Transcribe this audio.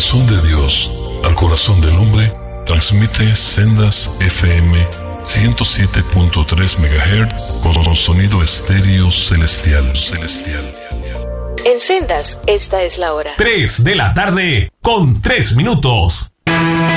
corazón de Dios al corazón del hombre, transmite Sendas FM 107.3 MHz con sonido estéreo celestial. En Sendas, esta es la hora. 3 de la tarde con 3 minutos.